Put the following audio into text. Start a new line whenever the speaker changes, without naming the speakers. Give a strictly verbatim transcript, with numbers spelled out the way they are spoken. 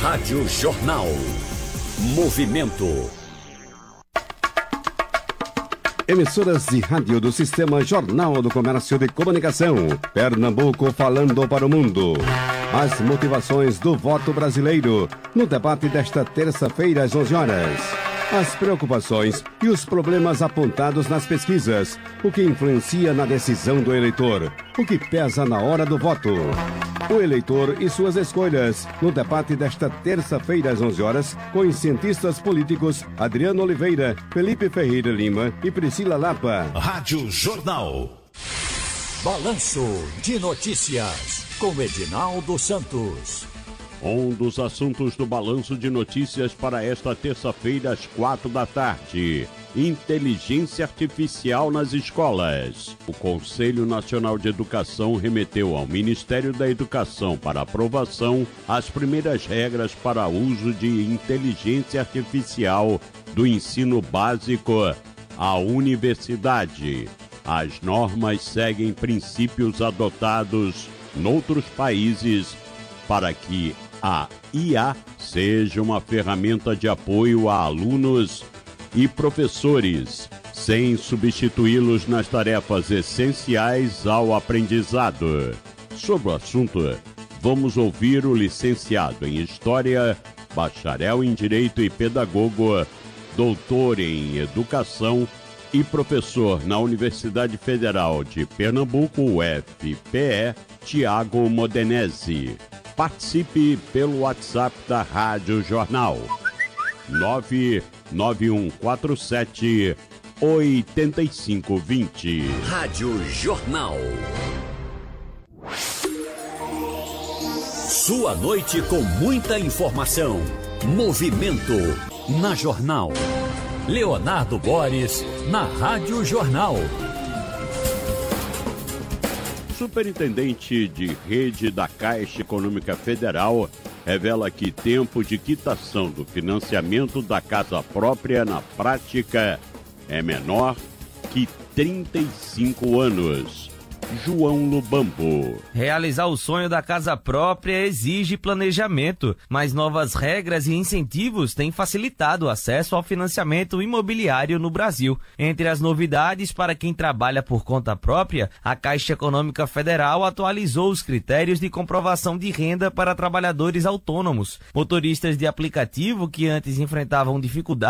Rádio Jornal. Movimento.
Emissoras de rádio do Sistema Jornal do Comércio de Comunicação. Pernambuco falando para o mundo. As motivações do voto brasileiro no debate desta terça-feira às onze horas. As preocupações e os problemas apontados nas pesquisas. O que influencia na decisão do eleitor. O que pesa na hora do voto. O eleitor e suas escolhas, no debate desta terça-feira às onze horas, com os cientistas políticos Adriano Oliveira, Felipe Ferreira Lima e Priscila Lapa.
Rádio Jornal. Balanço de Notícias, com Edinaldo Santos.
Um dos assuntos do Balanço de Notícias para esta terça-feira às quatro da tarde. Inteligência Artificial nas escolas. O Conselho Nacional de Educação remeteu ao Ministério da Educação para aprovação as primeiras regras para uso de inteligência artificial do ensino básico à universidade. As normas seguem princípios adotados noutros países para que a I A seja uma ferramenta de apoio a alunos e professores, sem substituí-los nas tarefas essenciais ao aprendizado. Sobre o assunto, vamos ouvir o licenciado em História, bacharel em Direito e pedagogo, doutor em Educação e professor na Universidade Federal de Pernambuco, U F P E, Tiago Modenese. Participe pelo WhatsApp da Rádio Jornal. nove nove um quatro sete oito cinco dois zero.
Rádio Jornal. Sua noite com muita informação. Movimento na Jornal. Leonardo Boris, na Rádio Jornal.
Superintendente de Rede da Caixa Econômica Federal revela que tempo de quitação do financiamento da casa própria na prática é menor que trinta e cinco anos. João Lubambo.
Realizar o sonho da casa própria exige planejamento, mas novas regras e incentivos têm facilitado o acesso ao financiamento imobiliário no Brasil. Entre as novidades para quem trabalha por conta própria, a Caixa Econômica Federal atualizou os critérios de comprovação de renda para trabalhadores autônomos. Motoristas de aplicativo que antes enfrentavam dificuldades